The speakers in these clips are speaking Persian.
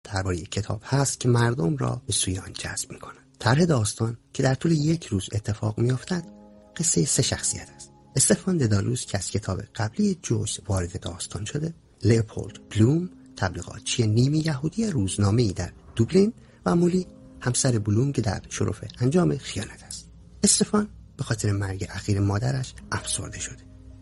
درباره کتاب هست که مردم را به سوی آن جذب می‌کند. طرح داستان که در طول یک روز اتفاق می‌افتد قصه 3 شخصیت است. استفان ددالوس که از کتاب قبلی جویس وارد داستان شده، لئوپولد بلوم تبلیغاتچی نیمه یهودی روزنامه‌ای در دوبلین و مولی همسر بلوم که در شرف انجام خیانت است. استفان به خاطر مرگ اخیر مادرش افسرده شده.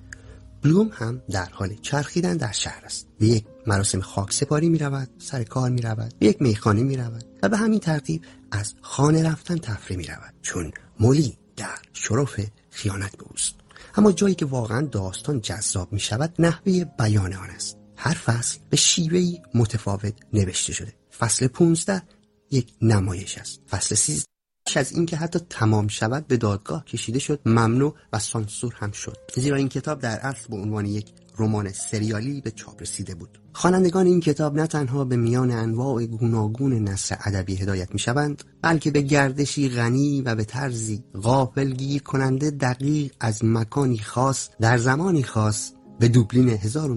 بلوم هم در حال چرخیدن در شهر است. به یک مراسم خاکسپاری می رود، سر کار می رود، به یک میخانه می رود و به همین ترتیب از خانه رفتن تفریح می رود، چون مولی در شرف خیانت به اوست. اما جایی که واقعا داستان جذاب می شود نحوه بیان آن است. هر فصل به شیوهی متفاوت نوشته شده. فصل 15 یک نمایش است. فصل 13 از این که حتی تمام شود به دادگاه کشیده شد، ممنوع و سانسور هم شد، زیرا این کتاب در اصل به عنوان یک رمان سریالی به چاپ رسیده بود. خوانندگان این کتاب نه تنها به میان انواع گوناگون نثر ادبی هدایت می‌شوند، بلکه به گردشی غنی و به طرزی غافلگیر کننده دقیق از مکانی خاص در زمانی خاص به دوبلین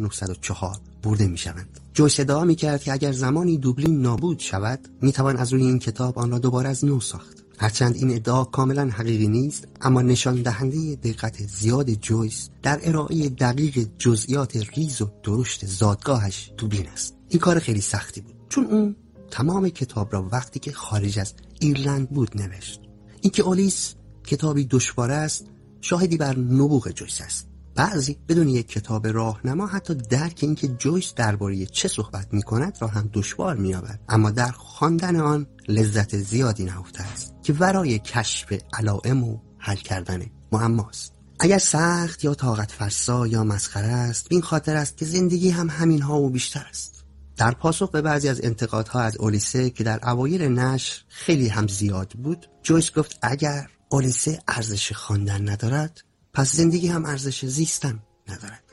1904 برده می‌شوند. جویس ادعا می‌کرد که اگر زمانی دوبلین نابود شود، می‌توان از روی این کتاب آن را دوباره از نو ساخت. هرچند این ادعا کاملا حقیقی نیست، اما نشان دهنده دقت زیاد جویس در ارائه دقیق جزئیات ریز و درشت زادگاهش دوبلین است. این کار خیلی سختی بود، چون اون تمام کتاب را وقتی که خارج از ایرلند بود نوشت. اینکه اولیس کتابی دشوار است شاهدی بر نبوغ جویس است. بعضی بدون یک کتاب راهنما حتی درک اینکه جویس درباره چه صحبت می‌کند را هم دشوار می‌یابد، اما در خواندن آن لذت زیادی نهفته است که ورای کشف علائم و حل کردن معماست. اگر سخت یا طاقت فرسا یا مسخره است، این خاطر است که زندگی هم همین‌ها و بیشتر است. در پاسخ به بعضی از انتقادها از اولیسه که در اوایل نشر خیلی هم زیاد بود، جویس گفت اگر اولیسه ارزش خواندن ندارد، پس زندگی هم ارزش زیستن ندارد.